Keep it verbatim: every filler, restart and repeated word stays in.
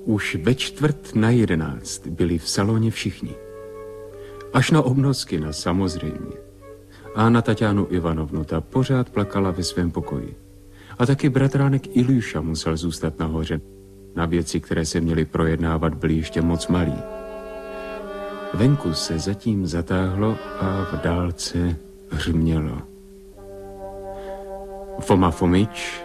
Už ve čtvrt na jedenáct byli v saloně všichni. Až na Obnoskina samozřejmě. A na Taťánu Ivanovnu, ta pořád plakala ve svém pokoji. A taky bratránek Iljuša musel zůstat nahoře. Na věci, které se měly projednávat, byly ještě moc malí. Venku se zatím zatáhlo a v dálce hřmělo. Foma Fomič